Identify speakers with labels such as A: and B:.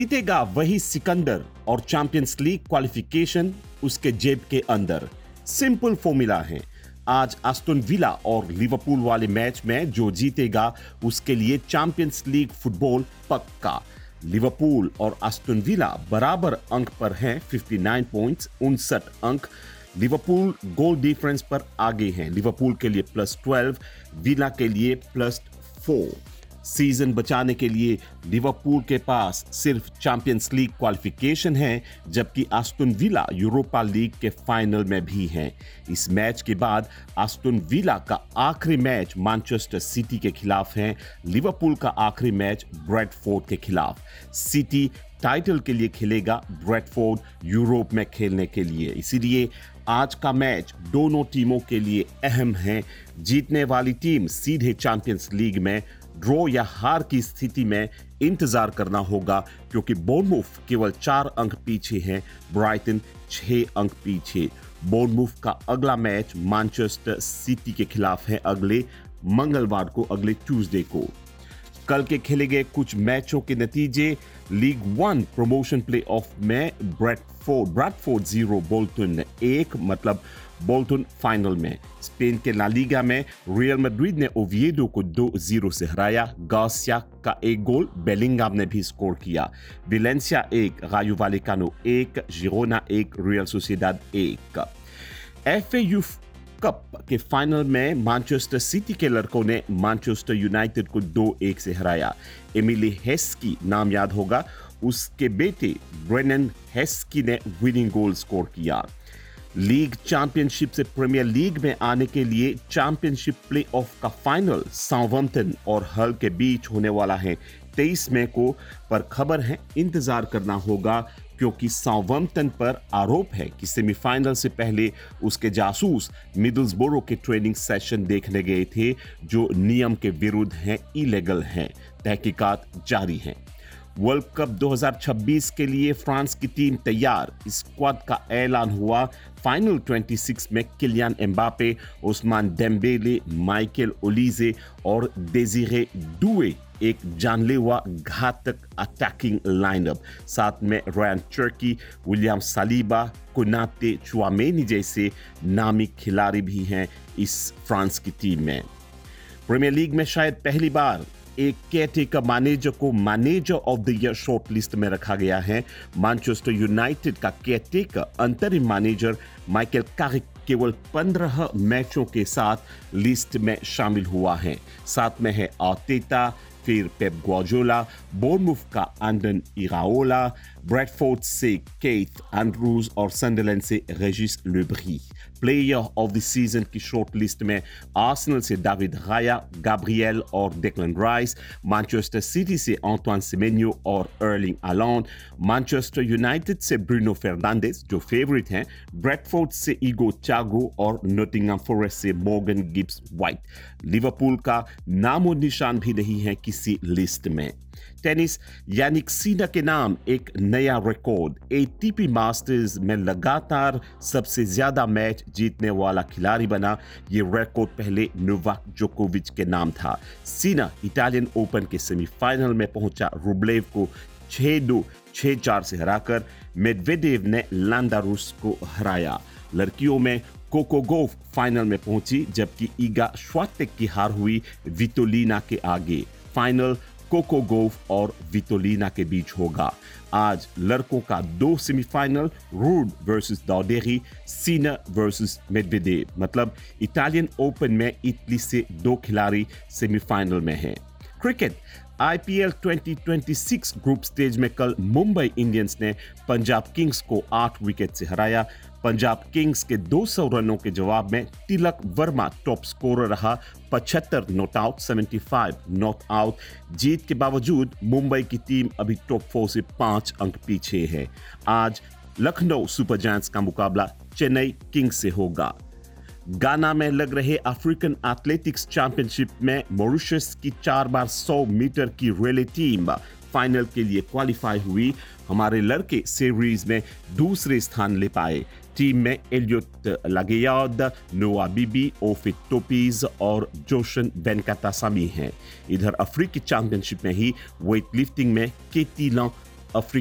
A: जीतेगा वही सिकंदर और चैंपियंस लीग क्वालिफिकेशन उसके जेब के अंदर। सिंपल फॉर्मूला है। आज आस्टन विला और लिवरपूल वाले मैच में जो जीतेगा उसके लिए चैंपियंस लीग फुटबॉल पक्का। लिवरपूल और आस्टन विला बराबर अंक पर हैं, 59 पॉइंट्स, 59 अंक। लिवरपूल गोल डिफरेंस पर आगे हैं। लिवरपूल के लिए +12, विला के लिए +4। सीजन बचाने के लिए लिवरपूल के पास सिर्फ चैंपियंस लीग क्वालिफिकेशन है, जबकि आस्टन विला यूरोपा लीग के फाइनल में भी हैं। इस मैच के बाद आस्टन विला का आखिरी मैच मैनचेस्टर सिटी के खिलाफ है। लिवरपूल का आखिरी मैच ब्रेडफोर्ड के खिलाफ। सिटी टाइटल के लिए खेलेगा, ब्रेडफोर्ड यूरोप में खेलने के लिए। इसीलिए आज का मैच दोनों टीमों के लिए अहम है। जीतने वाली टीम सीधे चैंपियंस लीग में, ड्रॉ या हार की स्थिति में इंतजार करना होगा, क्योंकि बोर्नमूथ केवल 4 अंक पीछे है, ब्राइटन 6 अंक पीछे। बोर्नमूथ का अगला मैच मैनचेस्टर सिटी के खिलाफ है अगले मंगलवार को, अगले ट्यूसडे को। कल के खेले गए कुछ मैचों के नतीजे। लीग 1 प्रमोशन प्ले ऑफ में ब्रैडफोर्ड 0 बोल्टन 1, मतलब बोल्टन फाइनल में। स्पेन के ला लीगा में रियल मैड्रिड ने ओविएडो को 2-0 से हराया। गार्सिया का 1 गोल बेलिंगम ने भी स्कोर किया। विलेंसिया 1, रायो वालेकानो 1, Girona 1, real Sociedad 1। FA you've cup के फाइनल में मैनचेस्टर सिटी के लड़कों ने मैनचेस्टर यूनाइटेड को 2-1 से हराया। एमिली हेस्की नाम याद होगा, उसके बेटे ब्रेनन हेस्की ने विनिंग गोल स्कोर किया। लीग चैंपियनशिप से प्रीमियर लीग में आने के लिए चैंपियनशिप प्ले ऑफ का फाइनल साउथहैम्पटन और हल के बीच होने वाला है 23 मई को। पर खबर है इंतजार करना होगा, क्योंकि साउथहैम्पटन पर आरोप है कि सेमीफाइनल से पहले उसके जासूस मिडलसब्रो के ट्रेनिंग सेशन देखने गए थे, जो नियम के विरुद्ध हैं, इलीगल हैं। तहकीकात जारी हैं। वर्ल्ड कप 2026 के लिए फ्रांस की टीम तैयार। स्क्वाड का ऐलान हुआ। फाइनल 26 में Kylian Mbappe, Ousmane Dembele, Michael ओलीजे और डेजिरे डुए, एक जानलेवा घातक अटैकिंग लाइनअप। साथ में रयान चर्की, विलियम सालिबा, कोनाते, चुआमेनी जैसे नामी खिलाड़ी भी हैं इस फ्रांस की टीम में। प्रीमियर लीग में शायद पहली बार एक केयरटेकर मैनेजर को manager of the year short list में रखा गया है। मैनचेस्टर यूनाइटेड का केयरटेकर अंतरिम मैनेजर माइकल कैरिक केवल 15 मैचों के साथ लिस्ट में शामिल हुआ है। साथ में है आर्टेटा, फिर पेप ग्वार्डियोला, बोर्नमूथ का एंडन इराओला, ब्रेडफोर्ड से केथ एंड्रूज और सनडरलैंड से रेजिस लेब्री। प्लेयर ऑफ द सीजन की शॉर्ट लिस्ट में आर्सेनल से डेविड राया, गैब्रियल और डेक्लन राइस, मैनचेस्टर सिटी से एंटोइन सेमेन्यो और अर्लिंग हालैंड, मैनचेस्टर यूनाइटेड से ब्रूनो फर्नांडिस जो फेवरेट हैं, ब्रेडफोर्ड से ईगो चागो और नॉटिंघम फॉरेस्ट से मॉर्गन गिब्स व्हाइट। लिवरपूल का नामो निशान भी नहीं है किसी लिस्ट में। टेनिस, यानिक सिनर के नाम एक नया रिकॉर्ड। एटीपी मास्टर्स में लगातार सबसे ज्यादा मैच जीतने वाला खिलाड़ी बना। ये रिकॉर्ड पहले नोवाक जोकोविच के नाम था। सिनर इटालियन ओपन के सेमीफाइनल में पहुंचा रुब्लेव को 6-2, 6-4 से हराकर। मेडवेडेव ने लांडारुस को हराया। लड़कियों में कोको गोफ फाइनल में पहुंची, जबकि ईगा श्वाटेक की हार हुई विटोलिना के आगे। फाइनल कोको गोफ और विटोलिना के बीच होगा। आज लड़कों का 2 semifinal, rude versus दाउडेरी, Sinner versus Medvedev. मतलब इटालियन ओपन में इटली से 2 खिलाड़ी सेमीफाइनल में हैं। क्रिकेट, आईपीएल 2026 ग्रुप स्टेज में कल मुंबई इंडियंस ने पंजाब किंग्स को 8 विकेट से हराया। पंजाब किंग्स के 200 रनों के जवाब में तिलक वर्मा टॉप स्कोरर रहा। 75 नॉट आउट, 75 नॉट आउट। जीत के बावजूद मुंबई की टीम अभी टॉप 4 से 5 अंक पीछे है। आज लखनऊ सुपर जायंट्स का मुकाबला चेन्नई किंग्स से होगा। गाना में लग रहे अफ्रीकन एथलेटिक्स चैंपियनशिप में मॉरिशस की 4x100 मीटर की रिले टीम फाइनल के लिए क्वालिफाई हुई। हमारे लड़के सीरीज में दूसरे स्थान ले पाए। टीम में एलियट लागेयाद, नोआ बीबी, ओफिट टोपीज और जोशन वेनकटासामी हैं। इधर अफ्रीकी चैंपियनशिप में ही वेट लिफ्टिंग में केटी लॉ अफ्रीका